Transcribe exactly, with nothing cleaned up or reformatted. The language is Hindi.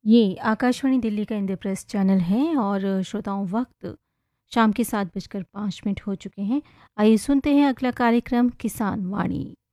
ये आकाशवाणी दिल्ली का इंद्रप्रस्थ चैनल है और श्रोताओं वक्त शाम के सात बजकर पाँच मिनट हो चुके हैं। आइए सुनते हैं अगला कार्यक्रम किसान वाणी।